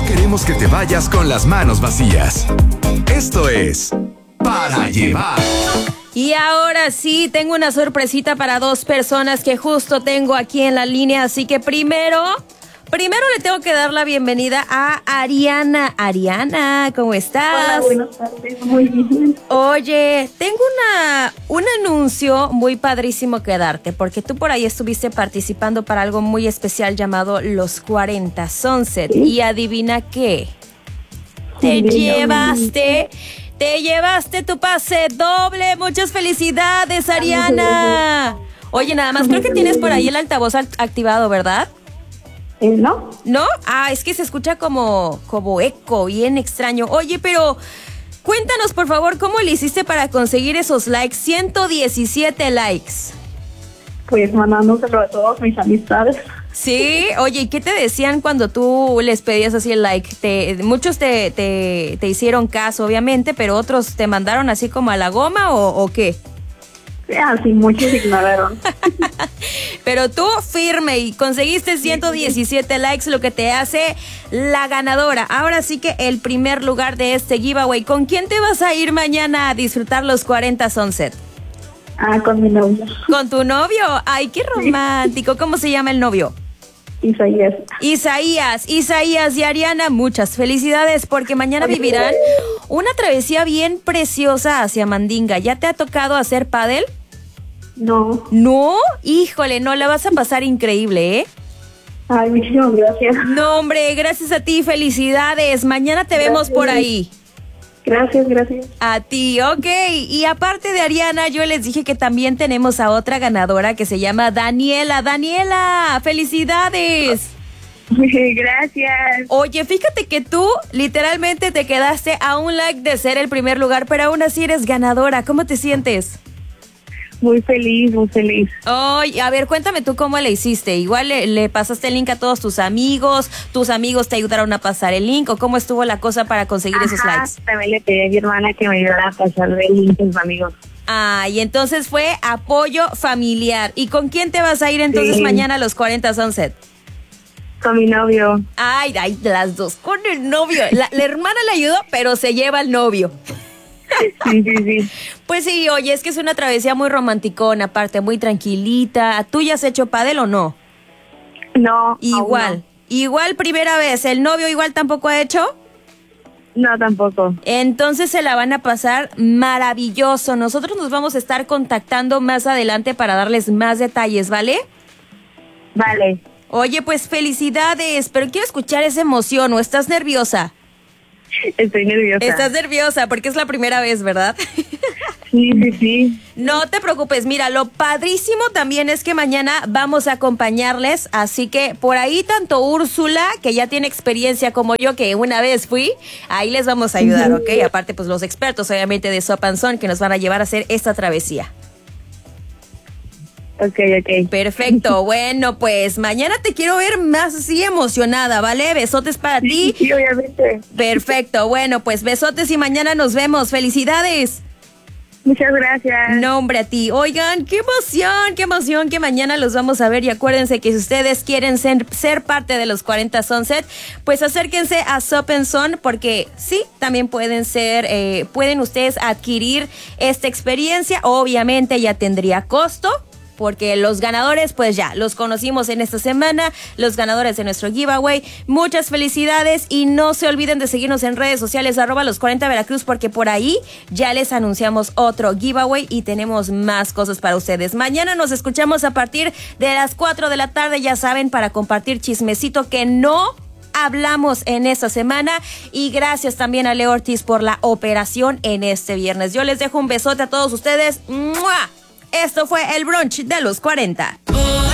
No queremos que te vayas con las manos vacías. Esto es Para Llevar. Y ahora sí, tengo una sorpresita para dos personas que justo tengo aquí en la línea, así que primero le tengo que dar la bienvenida a Ariana. Ariana, ¿cómo estás? Hola, buenas tardes, muy bien. Oye, tengo un anuncio muy padrísimo que darte, porque tú por ahí estuviste participando para algo muy especial llamado Los 40 Sunset. ¿Sí? Y adivina qué, te llevaste tu pase doble. Muchas felicidades, Ariana. Oye, nada más creo que tienes por ahí el altavoz activado, ¿verdad? ¿No? ¿No? Ah, es que se escucha como eco, bien extraño. Oye, pero cuéntanos, por favor, ¿cómo le hiciste para conseguir esos likes? 117 likes. Pues mandándoselo a todas mis amistades. Sí, oye, ¿y qué te decían cuando tú les pedías así el like? Muchos te hicieron caso, obviamente, pero otros te mandaron así como a la goma o qué? Sí, muchos ignoraron. Pero tú firme y conseguiste 117 likes, lo que te hace la ganadora. Ahora sí que el primer lugar de este giveaway. ¿Con quién te vas a ir mañana a disfrutar los 40 Sunset? Con mi novio. ¿Con tu novio? Ay, qué romántico. ¿Cómo se llama el novio? Isaías y Ariana, muchas felicidades porque mañana vivirán una travesía bien preciosa hacia Mandinga. ¿Ya te ha tocado hacer pádel? No. ¿No? Híjole, no, la vas a pasar increíble, ¿eh? Ay, muchísimas gracias. No, hombre, gracias a ti, felicidades. Mañana te vemos por ahí. Gracias. A ti, ok. Y aparte de Ariana, yo les dije que también tenemos a otra ganadora que se llama Daniela. Daniela, felicidades. Gracias. Oye, fíjate que tú literalmente te quedaste a un like de ser el primer lugar, pero aún así eres ganadora. ¿Cómo te sientes? Muy feliz. Oye, a ver, cuéntame tú cómo le hiciste. Igual le pasaste el link a todos tus amigos te ayudaron a pasar el link, o cómo estuvo la cosa para conseguir esos likes. También le pedí a mi hermana que me ayudara a pasar el link a sus amigos. Ah, y entonces fue apoyo familiar. ¿Y con quién te vas a ir entonces mañana a los 40 Sunset? Con mi novio. Ay, las dos con el novio. La hermana le ayudó, pero se lleva al novio. Sí. Pues sí, oye, es que es una travesía muy romanticona, aparte muy tranquilita. ¿Tú ya has hecho pádel o no? No. Igual primera vez. ¿El novio igual tampoco ha hecho? No, tampoco. Entonces se la van a pasar maravilloso. Nosotros nos vamos a estar contactando más adelante para darles más detalles, ¿vale? Vale. Oye, pues felicidades, pero quiero escuchar esa emoción. ¿O estás nerviosa? Estoy nerviosa. Estás nerviosa porque es la primera vez, ¿verdad? Sí. No te preocupes, mira, lo padrísimo también es que mañana vamos a acompañarles, así que por ahí tanto Úrsula, que ya tiene experiencia, como yo, que una vez fui, ahí les vamos a ayudar, ¿ok? Aparte, pues los expertos, obviamente, de Soap and Son, que nos van a llevar a hacer esta travesía. Ok. Perfecto, bueno, pues mañana te quiero ver más así emocionada, ¿vale? Besotes para ti. Sí, obviamente. Perfecto, bueno, pues besotes y mañana nos vemos. ¡Felicidades! Muchas gracias. No, hombre, a ti. Oigan, qué emoción que mañana los vamos a ver. Y acuérdense que si ustedes quieren ser parte de los 40 Sunset, pues acérquense a Soap and Son, porque sí, también pueden ustedes adquirir esta experiencia. Obviamente ya tendría costo, porque los ganadores, pues ya, los conocimos en esta semana, los ganadores de nuestro giveaway. Muchas felicidades y no se olviden de seguirnos en redes sociales, @los40 Veracruz, porque por ahí ya les anunciamos otro giveaway y tenemos más cosas para ustedes. Mañana nos escuchamos a partir de las 4 de la tarde, ya saben, para compartir chismecito que no hablamos en esta semana. Y gracias también a Leo Ortiz por la operación en este viernes. Yo les dejo un besote a todos ustedes. ¡Mua! Esto fue el brunch de los 40.